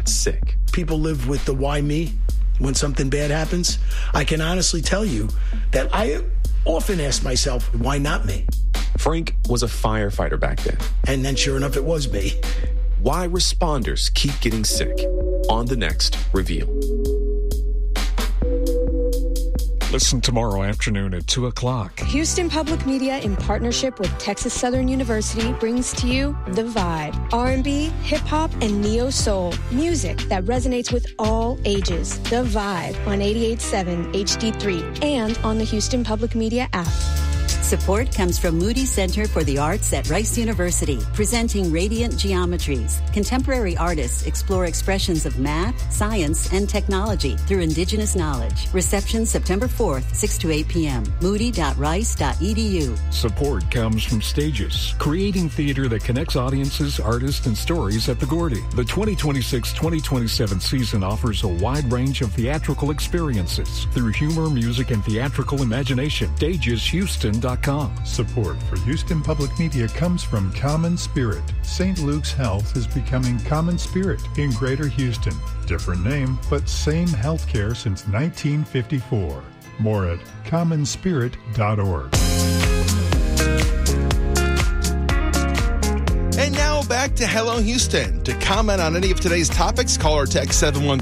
got sick. People live with the why me when something bad happens. I can honestly tell you that I often ask myself, why not me? Frank was a firefighter back then. And then sure enough, it was me. Why responders keep getting sick on the next Reveal. Listen tomorrow afternoon at 2 o'clock. Houston Public Media, in partnership with Texas Southern University, brings to you The Vibe. R&B, hip-hop, and neo-soul. Music that resonates with all ages. The Vibe on 88.7 HD3 and on the Houston Public Media app. Support comes from Moody Center for the Arts at Rice University, presenting Radiant Geometries. Contemporary artists explore expressions of math, science, and technology through indigenous knowledge. Reception September 4th, 6 to 8 p.m. moody.rice.edu. Support comes from Stages, creating theater that connects audiences, artists, and stories at the Gordy. The 2026-2027 season offers a wide range of theatrical experiences through humor, music, and theatrical imagination. StagesHouston.com. Support for Houston Public Media comes from Common Spirit. St. Luke's Health is becoming Common Spirit in Greater Houston. Different name, but same healthcare since 1954. More at commonspirit.org. And now back to Hello Houston. To comment on any of today's topics, call or text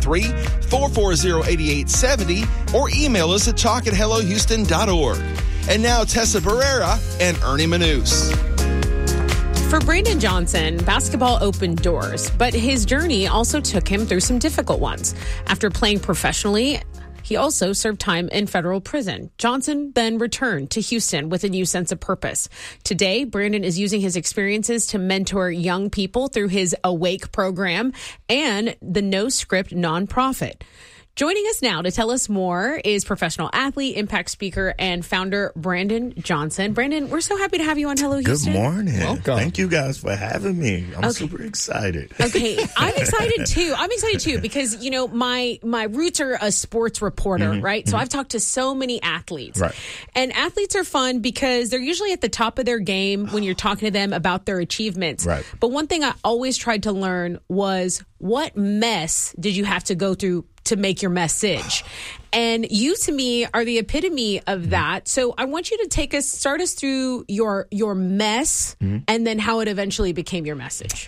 713-440-8870 or email us at talk@hellohouston.org. And now Tessa Barrera and Ernie Manous. For Brandon Johnson, basketball opened doors, but his journey also took him through some difficult ones. After playing professionally, he also served time in federal prison. Johnson then returned to Houston with a new sense of purpose. Today, Brandon is using his experiences to mentor young people through his Awake program and the No Script nonprofit. Joining us now to tell us more is professional athlete, impact speaker, and founder Brandon Johnson. Brandon, we're so happy to have you on Hello Houston. Good morning. Welcome. Thank you guys for having me. I'm super excited. Okay, I'm excited too because, you know, my roots are a sports reporter, right? So I've talked to so many athletes. Right. And athletes are fun because they're usually at the top of their game when you're talking to them about their achievements. Right. But one thing I always tried to learn was, what mess did you have to go through to make your message? And you, to me, are the epitome of that. So I want you to start us through your mess and then how it eventually became your message.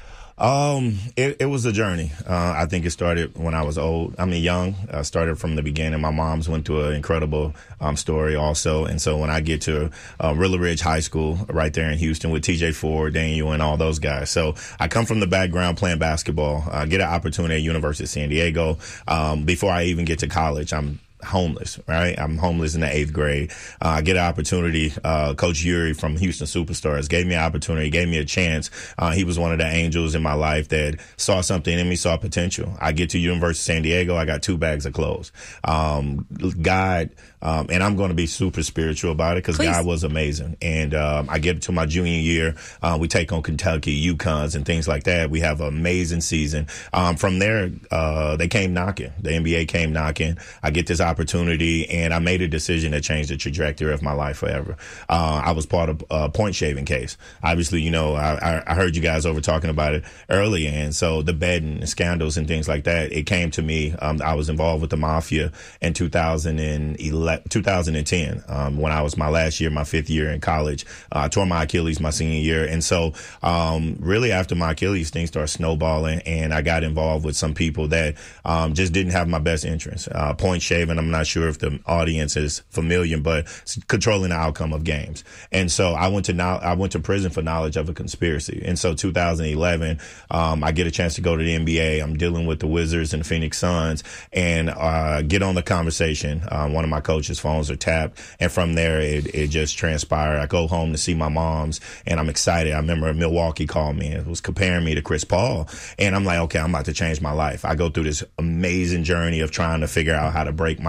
It was a journey. I think it started when I was young. I started from the beginning. My mom's went through an incredible story also. And so when I get to Rilla Ridge High School right there in Houston with TJ Ford, Daniel, and all those guys. So I come from the background playing basketball. I get an opportunity at University of San Diego. Before I even get to college, I'm homeless, right? I'm homeless in the 8th grade. I get an opportunity. Coach Yuri from Houston Superstars gave me an opportunity, gave me a chance. He was one of the angels in my life that saw something in me, saw potential. I get to University of San Diego. I got 2 bags of clothes. God, and I'm going to be super spiritual about it because God was amazing. And I get to my junior year. We take on Kentucky, UConns, and things like that. We have an amazing season. From there, they came knocking. The NBA came knocking. I get this opportunity, and I made a decision that changed the trajectory of my life forever. I was part of a point shaving case. Obviously, you know, I heard you guys over talking about it earlier, and so the betting, the scandals, and things like that, it came to me. I was involved with the mafia in 2010 when I was my last year, my 5th year in college. I tore my Achilles my senior year, and so really after my Achilles, things started snowballing, and I got involved with some people that just didn't have my best interest. Point shaving, I'm not sure if the audience is familiar, but controlling the outcome of games. And so I went to prison for knowledge of a conspiracy. And so 2011, I get a chance to go to the NBA. I'm dealing with the Wizards and the Phoenix Suns, and get on the conversation. One of my coach's phones are tapped, and from there it just transpired. I go home to see my mom's, and I'm excited. I remember Milwaukee called me and was comparing me to Chris Paul, and I'm like, okay, I'm about to change my life. I go through this amazing journey of trying to figure out how to break my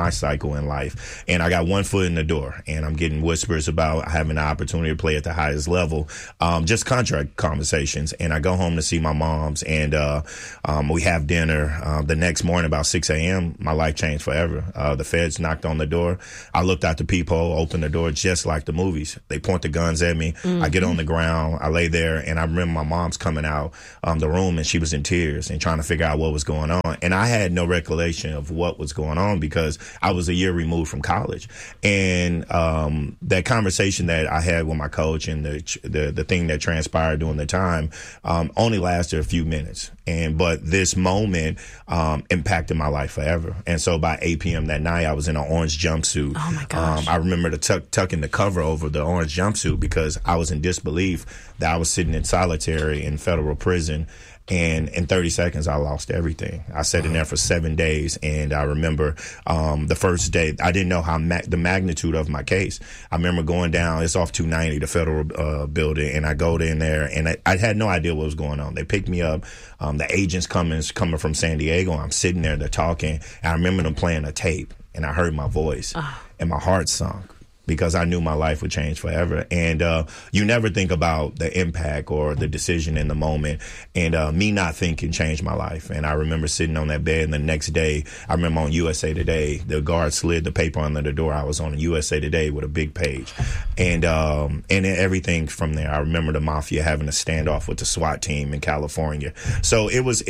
my cycle in life. And I got one foot in the door, and I'm getting whispers about having the opportunity to play at the highest level, just contract conversations. And I go home to see my mom's, and we have dinner. The next morning, about 6 a.m., my life changed forever. The feds knocked on the door. I looked out the peephole, opened the door just like the movies. They point the guns at me. I get on the ground. I lay there, and I remember my mom's coming out the room, and she was in tears and trying to figure out what was going on. And I had no recollection of what was going on because I was a year removed from college. And that conversation that I had with my coach and the thing that transpired during the time only lasted a few minutes. But this moment impacted my life forever. And so by 8 p.m. that night, I was in an orange jumpsuit. Oh my gosh. I remember tucking the cover over the orange jumpsuit because I was in disbelief that I was sitting in solitary in federal prison. And in 30 seconds, I lost everything. I sat in there for 7 days. And I remember the first day, I didn't know how the magnitude of my case. I remember going down, it's off 290, the federal building. And I go in there, and I had no idea what was going on. They picked me up. The agents coming from San Diego. I'm sitting there, they're talking. And I remember them playing a tape. And I heard my voice. And my heart sunk, because I knew my life would change forever. And you never think about the impact or the decision in the moment. And me not thinking changed my life. And I remember sitting on that bed, and the next day, I remember on USA Today, the guard slid the paper under the door. I was on USA Today with a big page. And then everything from there. I remember the mafia having a standoff with the SWAT team in California. So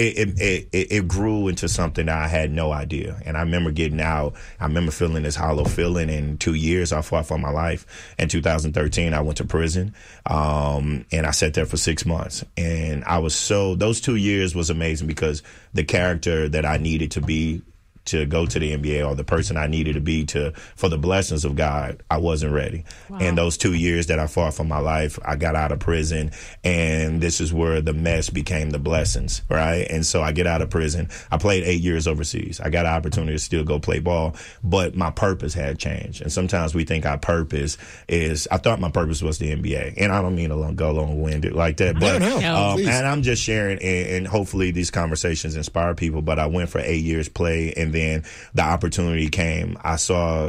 it grew into something that I had no idea. And I remember getting out. I remember feeling this hollow feeling. In 2 years, I fought for my life. In 2013, I went to prison, and I sat there for 6 months. And those 2 years was amazing because the character that I needed to be to go to the NBA, or the person I needed to be for the blessings of God, I wasn't ready. Wow. And those 2 years that I fought for my life, I got out of prison, and this is where the mess became the blessings, right? And so I get out of prison. I played 8 years overseas. I got an opportunity to still go play ball, but my purpose had changed. And sometimes we think our purpose is, I thought my purpose was the NBA. And I don't mean to go long-winded like that, but and I'm just sharing, and hopefully these conversations inspire people. But I went for 8 years play, and then the opportunity came. I saw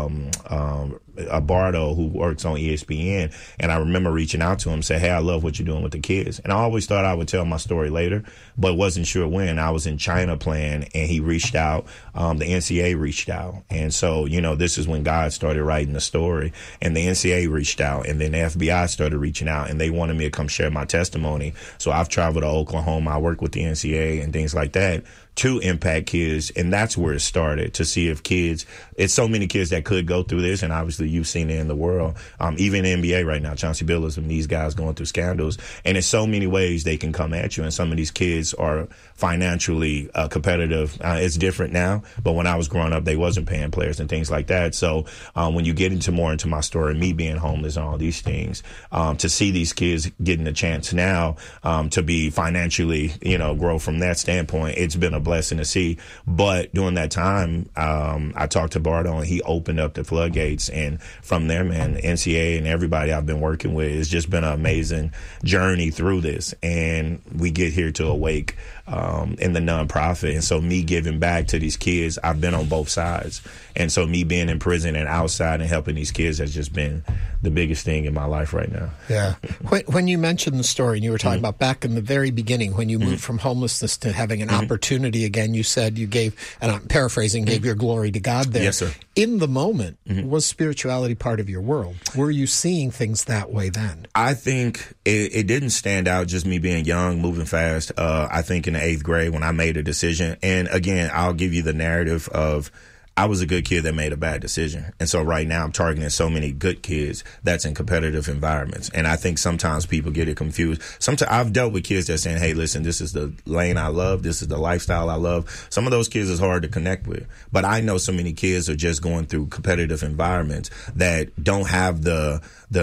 Bardo, who works on ESPN, and I remember reaching out to him, say, hey, I love what you're doing with the kids. And I always thought I would tell my story later, but wasn't sure when. I was in China playing, and he reached out. The NCAA reached out. And so, this is when God started writing the story, and the NCAA reached out, and then the FBI started reaching out, and they wanted me to come share my testimony. So I've traveled to Oklahoma. I work with the NCAA and things like that to impact kids. And that's where it started, to see if kids, it's so many kids that could go through this. And obviously you've seen it in the world, even in the NBA right now, Chauncey Billups and these guys going through scandals. And there's so many ways they can come at you. And some of these kids are financially competitive. It's different now, but when I was growing up, they wasn't paying players and things like that. So when you get into my story, me being homeless and all these things, to see these kids getting a chance now to be financially, grow from that standpoint, it's been a blessing to see. But during that time, I talked to Bardo, and he opened up the floodgates. And from there, man, NCAA and everybody I've been working with, it's just been an amazing journey through this. And we get here to Awake in the nonprofit. And so me giving back to these kids, I've been on both sides. And so me being in prison and outside and helping these kids has just been the biggest thing in my life right now. Yeah. When you mentioned the story, and you were talking about back in the very beginning, when you moved from homelessness to having an opportunity again, you said you gave, and I'm paraphrasing, gave your glory to God there. Yes, sir. In the moment, was spirituality part of your world? Were you seeing things that way then? I think it didn't stand out, just me being young, moving fast. I think in the 8th grade when I made a decision, and again, I'll give you the narrative of, I was a good kid that made a bad decision. And so right now I'm targeting so many good kids that's in competitive environments. And I think sometimes people get it confused. Sometimes I've dealt with kids that saying, hey, listen, this is the lane I love. This is the lifestyle I love. Some of those kids is hard to connect with. But I know so many kids are just going through competitive environments that don't have the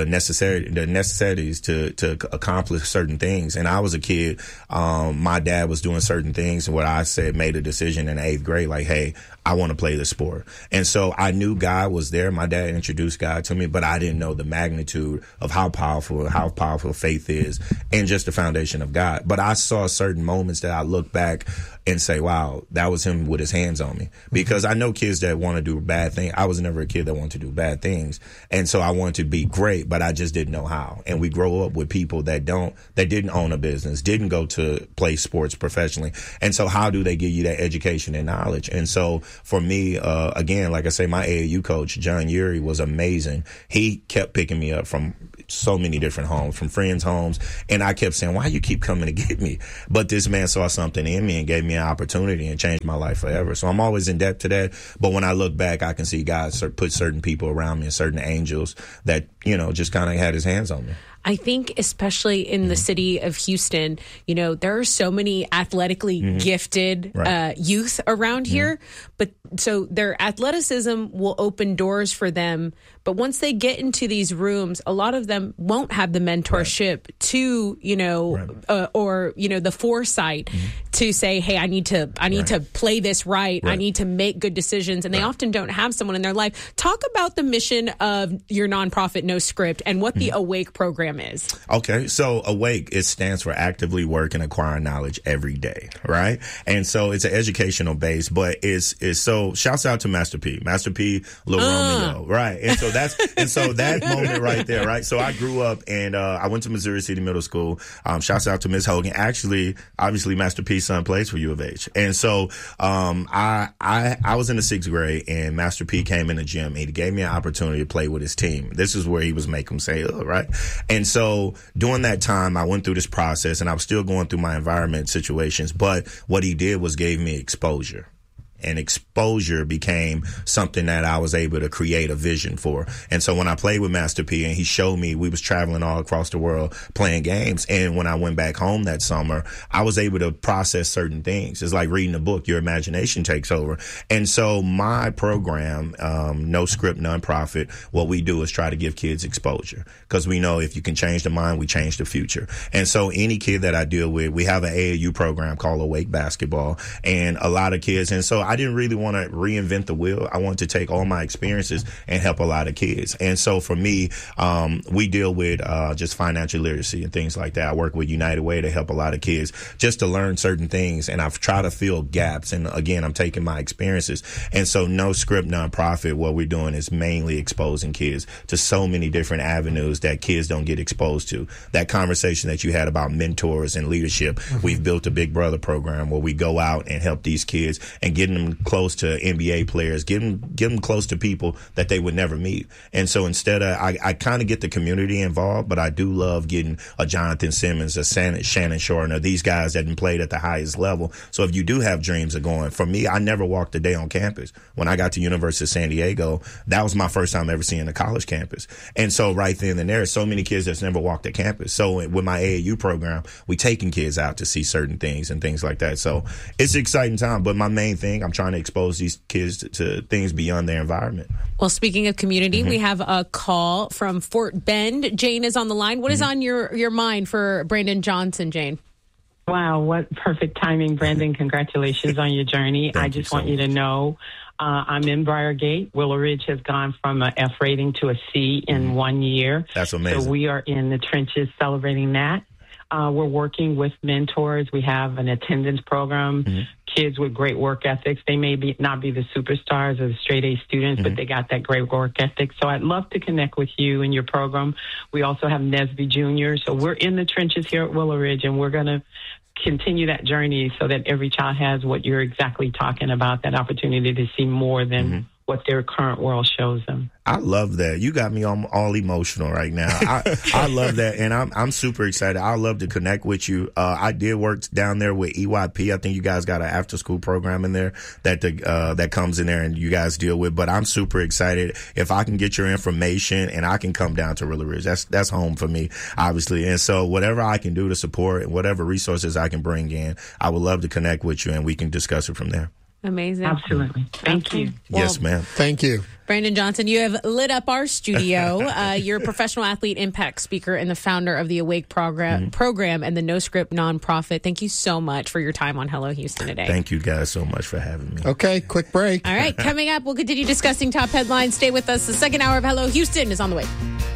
necessities to accomplish certain things. And I was a kid, my dad was doing certain things, and what I said made a decision in 8th grade, like, hey, I want to play this sport. sport. And so I knew God was there. My dad introduced God to me, but I didn't know the magnitude of how powerful faith is and just the foundation of God. But I saw certain moments that I look back and say, wow, that was him with his hands on me. Because I know kids that want to do bad things. I was never a kid that wanted to do bad things. And so I wanted to be great, but I just didn't know how. And we grow up with people that didn't own a business, didn't go to play sports professionally. And so how do they give you that education and knowledge? And so for me, again, like I say, my AAU coach, John Urey, was amazing. He kept picking me up from so many different homes, from friends' homes. And I kept saying, why you keep coming to get me? But this man saw something in me and gave me an opportunity and changed my life forever. So I'm always in debt to that. But when I look back, I can see God put certain people around me and certain angels that, just kind of had his hands on me. I think especially in the city of Houston, there are so many athletically gifted youth around here. But so their athleticism will open doors for them. But once they get into these rooms, a lot of them won't have the mentorship to, or, the foresight to say, hey, I need to play this right. I need to make good decisions. And they often don't have someone in their life. Talk about the mission of your nonprofit, No Script, and what the Awake program is. Okay. So Awake, it stands for Actively Work and Acquire Knowledge Every Day. Right. And so it's an educational base, but it's so shouts out to Master P, Lil Romeo. Right. And so that moment right there. Right. So I grew up and I went to Missouri City Middle School. Shouts out to Ms. Hogan. Actually, obviously, Master P's son plays for U of H. And so I was in the 6th grade and Master P came in the gym and he gave me an opportunity to play with his team. This is where he was making them say, right. And so during that time, I went through this process and I was still going through my environment situations. But what he did was gave me exposure. And exposure became something that I was able to create a vision for. And so when I played with Master P and he showed me, we was traveling all across the world playing games. And when I went back home that summer, I was able to process certain things. It's like reading a book. Your imagination takes over. And so my program, No Script Nonprofit, what we do is try to give kids exposure because we know if you can change the mind, we change the future. And so any kid that I deal with, we have an AAU program called Awake Basketball and a lot of kids. And so I didn't really want to reinvent the wheel. I wanted to take all my experiences and help a lot of kids. And so for me, we deal with just financial literacy and things like that. I work with United Way to help a lot of kids just to learn certain things. And I've tried to fill gaps. And again, I'm taking my experiences. And so No Script Nonprofit, what we're doing is mainly exposing kids to so many different avenues that kids don't get exposed to. That conversation that you had about mentors and leadership, we've built a Big Brother program where we go out and help these kids and get them close to NBA players, give them close to people that they would never meet. And so instead of, I kind of get the community involved, but I do love getting a Jonathan Simmons, a Shannon Shorter, these guys that have played at the highest level. So if you do have dreams of going, for me, I never walked a day on campus. When I got to University of San Diego, that was my first time ever seeing a college campus. And so right then and there, so many kids that's never walked a campus. So with my AAU program, we taking kids out to see certain things and things like that. So it's an exciting time. But my main thing, I'm trying to expose these kids to things beyond their environment. Well, speaking of community, we have a call from Fort Bend. Jane is on the line. What is on your mind for Brandon Johnson, Jane? Wow, what perfect timing, Brandon. Congratulations on your journey. I just want you to know I'm in Briargate. Willow Ridge has gone from an F rating to a C in 1 year. That's amazing. So we are in the trenches celebrating that. We're working with mentors. We have an attendance program, kids with great work ethics. They may not be the superstars or the straight A students, but they got that great work ethic. So I'd love to connect with you and your program. We also have Nesby Jr. So we're in the trenches here at Willow Ridge, and we're going to continue that journey so that every child has what you're exactly talking about, that opportunity to see more than what their current world shows them. I love that. You got me all emotional right now. I love that, and I'm super excited. I love to connect with you. I did work down there with EYP. I think you guys got an after school program in there that comes in there and you guys deal with. But I'm super excited if I can get your information and I can come down to Willow Ridge. That's home for me, obviously. And so whatever I can do to support and whatever resources I can bring in, I would love to connect with you and we can discuss it from there. Amazing. Absolutely. Thank you. Yes, ma'am. Thank you. Brandon Johnson, you have lit up our studio. You're a professional athlete impact speaker and the founder of the Awake program and the No Script nonprofit. Thank you so much for your time on Hello Houston today. Thank you guys so much for having me. Okay, quick break. All right, coming up, we'll continue discussing top headlines. Stay with us. The second hour of Hello Houston is on the way.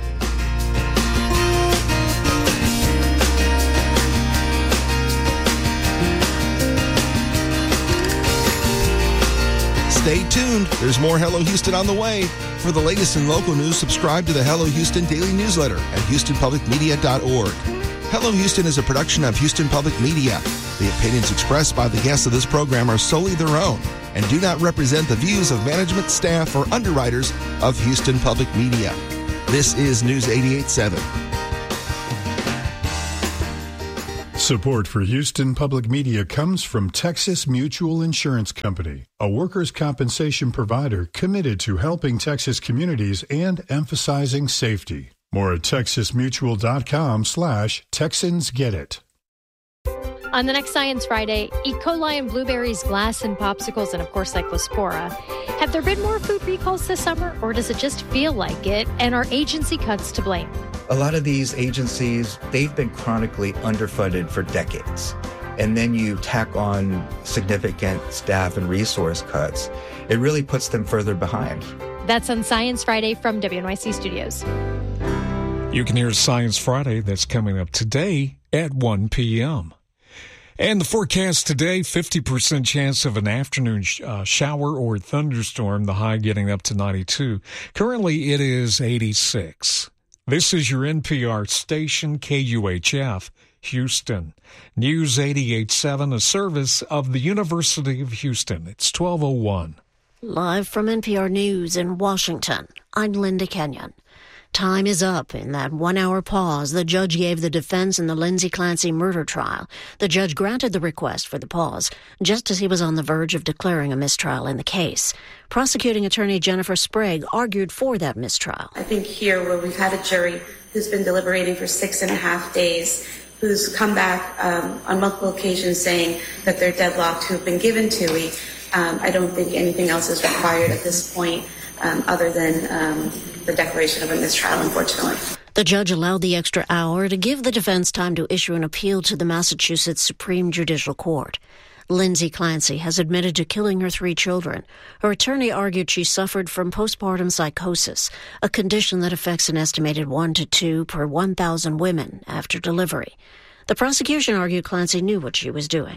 Stay tuned. There's more Hello Houston on the way. For the latest in local news, subscribe to the Hello Houston daily newsletter at HoustonPublicMedia.org. Hello Houston is a production of Houston Public Media. The opinions expressed by the guests of this program are solely their own and do not represent the views of management, staff, or underwriters of Houston Public Media. This is News 88.7. Support for Houston Public Media comes from Texas Mutual Insurance Company, a workers' compensation provider committed to helping Texas communities and emphasizing safety. More at texasmutual.com/TexansGetIt. On the next Science Friday, E. coli in blueberries, glass, and popsicles, and of course Cyclospora. Have there been more food recalls this summer, or does it just feel like it? And are agency cuts to blame? A lot of these agencies, they've been chronically underfunded for decades. And then you tack on significant staff and resource cuts. It really puts them further behind. That's on Science Friday from WNYC Studios. You can hear Science Friday that's coming up today at 1 p.m. And the forecast today, 50% chance of an afternoon shower or thunderstorm, the high getting up to 92. Currently, it is 86. This is your NPR station, KUHF, Houston. News 88.7, a service of the University of Houston. It's 12:01. Live from NPR News in Washington, I'm Linda Kenyon. Time is up in that 1-hour pause the judge gave the defense in the Lindsay Clancy murder trial. The judge granted the request for the pause just as he was on the verge of declaring a mistrial in the case. Prosecuting attorney Jennifer Sprague argued for that mistrial. I think here where we've had a jury who's been deliberating for 6.5 days, who's come back on multiple occasions saying that they're deadlocked, who've been given TUI, I don't think anything else is required at this point other than the declaration of a mistrial, unfortunately. The judge allowed the extra hour to give the defense time to issue an appeal to the Massachusetts Supreme Judicial Court. Lindsay Clancy has admitted to killing her 3 children. Her attorney argued she suffered from postpartum psychosis, a condition that affects an estimated 1 to 2 per 1,000 women after delivery. The prosecution argued Clancy knew what she was doing.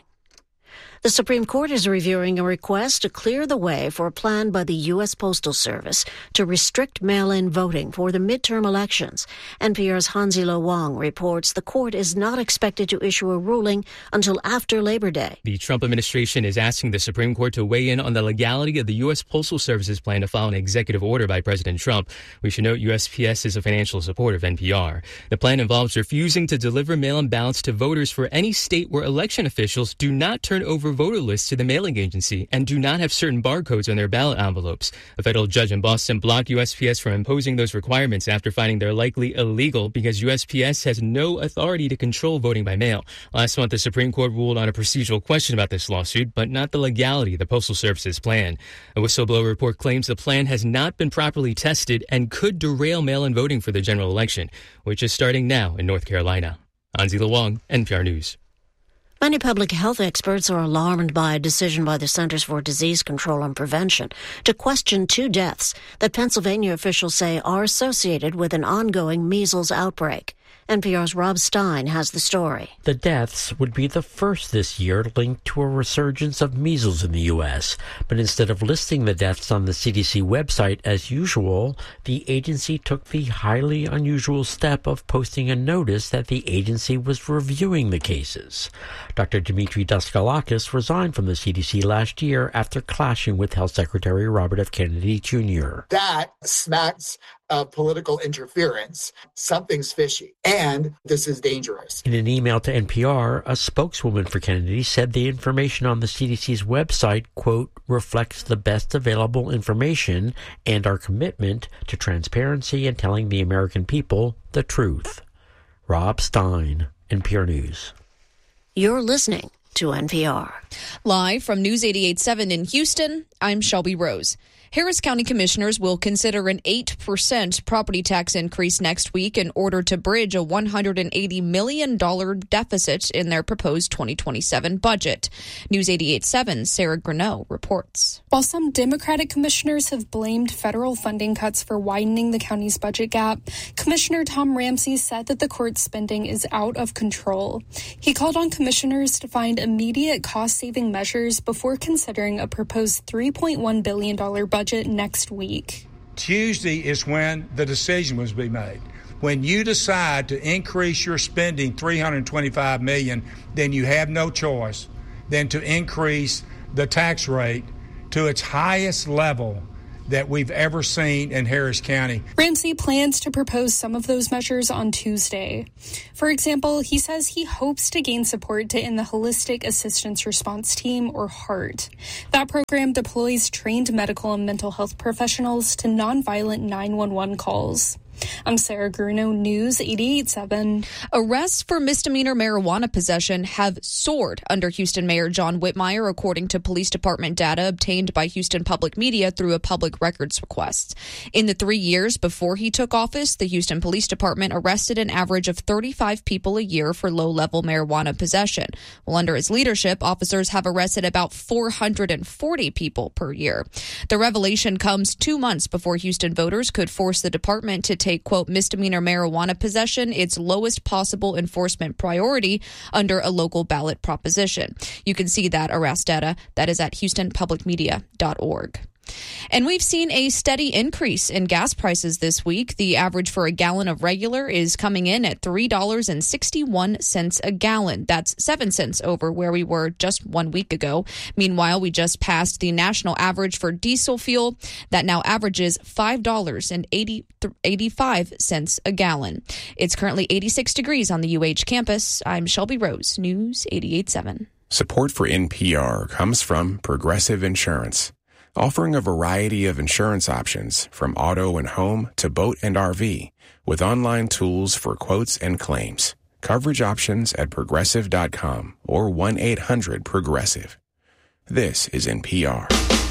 The Supreme Court is reviewing a request to clear the way for a plan by the U.S. Postal Service to restrict mail-in voting for the midterm elections. NPR's Hansilo Wang reports the court is not expected to issue a ruling until after Labor Day. The Trump administration is asking the Supreme Court to weigh in on the legality of the U.S. Postal Service's plan to file an executive order by President Trump. We should note USPS is a financial supporter of NPR. The plan involves refusing to deliver mail-in ballots to voters for any state where election officials do not turn over voter lists to the mailing agency and do not have certain barcodes on their ballot envelopes. A federal judge in Boston blocked USPS from imposing those requirements after finding they're likely illegal because USPS has no authority to control voting by mail. Last month, the Supreme Court ruled on a procedural question about this lawsuit, but not the legality of the Postal Service's plan. A whistleblower report claims the plan has not been properly tested and could derail mail-in voting for the general election, which is starting now in North Carolina. Hansilo Wang, NPR News. Many public health experts are alarmed by a decision by the Centers for Disease Control and Prevention to question 2 deaths that Pennsylvania officials say are associated with an ongoing measles outbreak. NPR's Rob Stein has the story. The deaths would be the first this year linked to a resurgence of measles in the U.S., but instead of listing the deaths on the CDC website as usual, the agency took the highly unusual step of posting a notice that the agency was reviewing the cases. Dr. Dimitri Daskalakis resigned from the CDC last year after clashing with Health Secretary Robert F. Kennedy Jr. That smacks of political interference. Something's fishy, and this is dangerous. In an email to NPR, a spokeswoman for Kennedy said the information on the CDC's website, quote, reflects the best available information and our commitment to transparency and telling the American people the truth. Rob Stein, NPR News. You're listening to NPR. Live from News 88.7 in Houston, I'm Shelby Rose. Harris County commissioners will consider an 8% property tax increase next week in order to bridge a $180 million deficit in their proposed 2027 budget. News 88.7's Sarah Greneau reports. While some Democratic commissioners have blamed federal funding cuts for widening the county's budget gap, Commissioner Tom Ramsey said that the court's spending is out of control. He called on commissioners to find immediate cost-saving measures before considering a proposed $3.1 billion budget next week. Tuesday is when the decision was to be made. When you decide to increase your spending $325 million, then you have no choice than to increase the tax rate to its highest level that we've ever seen in Harris County. Ramsey plans to propose some of those measures on Tuesday. For example, he says he hopes to gain support to end the Holistic Assistance Response Team, or HART. That program deploys trained medical and mental health professionals to nonviolent 911 calls. I'm Sarah Greneau, News 88.7. Arrests for misdemeanor marijuana possession have soared under Houston Mayor John Whitmire, according to police department data obtained by Houston Public Media through a public records request. In the 3 years before he took office, the Houston Police Department arrested an average of 35 people a year for low-level marijuana possession. Well, under his leadership, officers have arrested about 440 people per year. The revelation comes 2 months before Houston voters could force the department to take, quote, misdemeanor marijuana possession its lowest possible enforcement priority under a local ballot proposition. You can see that arrest data. That is at houstonpublicmedia.org. And we've seen a steady increase in gas prices this week. The average for a gallon of regular is coming in at $3.61 a gallon. That's 7 cents over where we were just 1 week ago. Meanwhile, we just passed the national average for diesel fuel that now averages $5.85 a gallon. It's currently 86 degrees on the UH campus. I'm Shelby Rose, News 88.7. Support for NPR comes from Progressive Insurance, offering a variety of insurance options from auto and home to boat and RV, with online tools for quotes and claims. Coverage options at Progressive.com or 1-800-PROGRESSIVE. This is NPR.